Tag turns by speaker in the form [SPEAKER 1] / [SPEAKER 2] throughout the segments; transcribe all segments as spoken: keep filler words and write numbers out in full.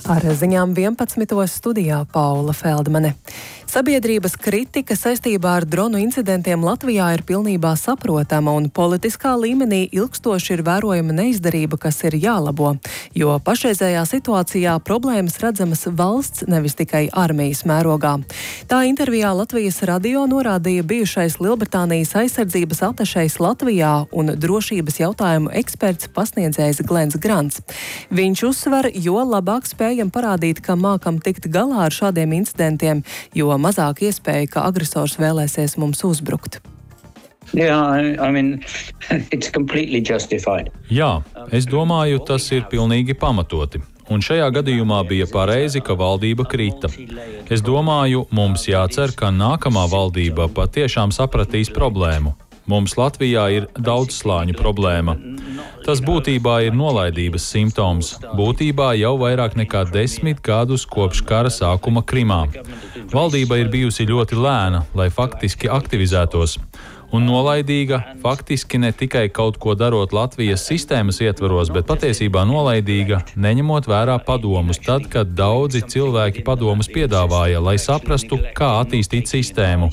[SPEAKER 1] Ar ziņām vienpadsmitos studijā Paula Feldmane. Sabiedrības kritika saistībā ar dronu incidentiem Latvijā ir pilnībā saprotama, un politiskā līmenī ilgstoši ir vērojama neizdarība, kas ir jālabo, jo pašreizējā situācijā problēmas redzamas valsts, nevis tikai armijas mērogā. Tā intervijā Latvijas radio norādīja bijušais Lielbritānijas aizsardzības atašejs Latvijā un drošības jautājumu eksperts pasniedzējs Glens Grants. Viņš uzsver, jo labāk spējam parādīt, ka mākam tikt galā ar šādiem incidentiem, jo mazāk iespēja, ka agresors vēlēsies mums uzbrukt.
[SPEAKER 2] Yeah, I, I mean, it's completely justified.
[SPEAKER 3] Jā, es domāju, tas ir pilnīgi pamatoti. Un šajā gadījumā bija pareizi, ka valdība krita. Es domāju, mums jācer, ka nākamā valdība patiešām sapratīs problēmu. Mums Latvijā ir daudzslāņu problēma. Tas būtībā ir nolaidības simptoms. Būtībā jau vairāk nekā desmit gadus kopš kara sākuma Krimā. Valdība ir bijusi ļoti lēna, lai faktiski aktivizētos. Un nolaidīga faktiski ne tikai kaut ko darot Latvijas sistēmas ietvaros, bet patiesībā nolaidīga, neņemot vērā padomus tad, kad daudzi cilvēki padomus piedāvāja, lai saprastu, kā attīstīt sistēmu.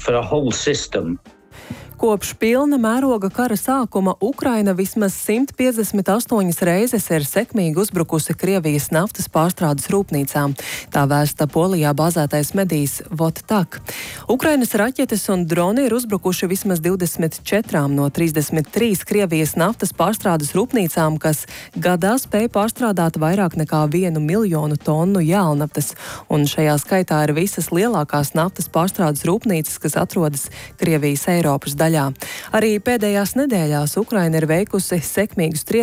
[SPEAKER 1] Kopš pilna mēroga kara sākuma Ukraina vismaz simt piecdesmit astoņas reizes ir sekmīgi uzbrukusi Krievijas naftas pārstrādes rūpnīcām. Tā vēsta Polijā bāzētais medijs Votak. Ukrainas raķetes un droni ir uzbrukuši vismaz divdesmit četrām no trīsdesmit trīs Krievijas naftas pārstrādes rūpnīcām, kas gadā spēj pārstrādāt vairāk nekā vienu miljonu tonu jēlnaftas. Un šajā skaitā ir visas lielākās naftas pārstrādes rūpnīcas, kas atrodas Krievijas Eiropas daļā. Arī pēdējās nedēļās Ukraina ir veikusi sekmīgus triecienus